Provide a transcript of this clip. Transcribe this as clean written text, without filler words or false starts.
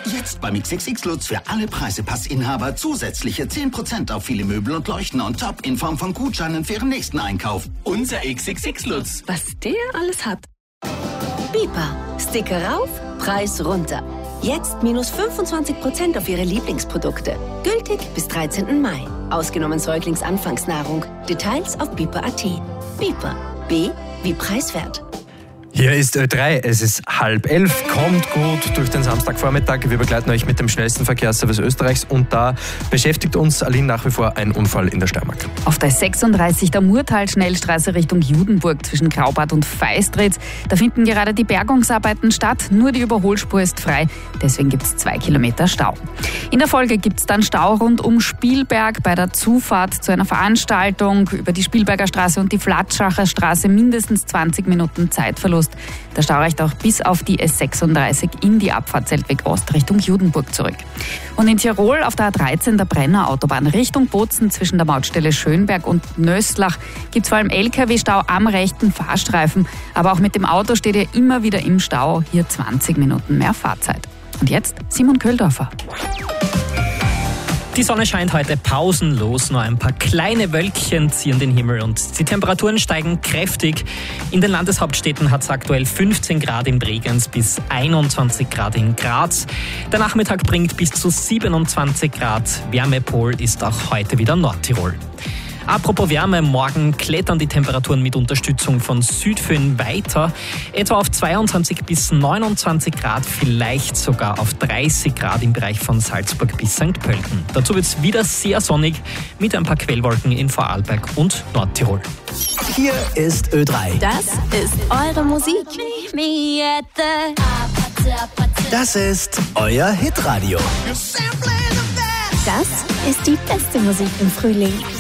Jetzt beim XXX Lutz für alle Preisepassinhaber zusätzliche 10% auf viele Möbel und Leuchten on top in Form von Gutscheinen für Ihren nächsten Einkauf. Unser XXX Lutz. Was der alles hat. Bipa. Sticker rauf, Preis runter. Jetzt minus 25% auf Ihre Lieblingsprodukte. Gültig bis 13. Mai. Ausgenommen Säuglingsanfangsnahrung. Details auf bipa.at. Bipa. B wie preiswert. Hier ist Ö3, es ist 10:30, kommt gut durch den Samstagvormittag. Wir begleiten euch mit dem schnellsten Verkehrsservice Österreichs und da beschäftigt uns, Aline, nach wie vor ein Unfall in der Steiermark. Auf der 36 der Murtal-Schnellstraße Richtung Judenburg zwischen Graubart und Feistritz. Da finden gerade die Bergungsarbeiten statt, nur die Überholspur ist frei, deswegen gibt es 2 Kilometer Stau. In der Folge gibt es dann Stau rund um Spielberg bei der Zufahrt zu einer Veranstaltung, über die Spielberger Straße und die Flatschacher Straße mindestens 20 Minuten Zeitverlust. Der Stau reicht auch bis auf die S36 in die Abfahrt Zeltweg Ost Richtung Judenburg zurück. Und in Tirol auf der A13 der Brenner Autobahn Richtung Bozen zwischen der Mautstelle Schönberg und Nöstlach gibt es vor allem LKW-Stau am rechten Fahrstreifen. Aber auch mit dem Auto steht ihr immer wieder im Stau, hier 20 Minuten mehr Fahrzeit. Und jetzt Simon Köhldorfer. Die Sonne scheint heute pausenlos, nur ein paar kleine Wölkchen ziehen den Himmel und die Temperaturen steigen kräftig. In den Landeshauptstädten hat es aktuell 15 Grad in Bregenz bis 21 Grad in Graz. Der Nachmittag bringt bis zu 27 Grad. Wärmepol ist auch heute wieder Nordtirol. Apropos Wärme, morgen klettern die Temperaturen mit Unterstützung von Südföhn weiter. Etwa auf 22 bis 29 Grad, vielleicht sogar auf 30 Grad im Bereich von Salzburg bis St. Pölten. Dazu wird es wieder sehr sonnig mit ein paar Quellwolken in Vorarlberg und Nordtirol. Hier ist Ö3. Das ist eure Musik. Das ist euer Hitradio. Das ist die beste Musik im Frühling.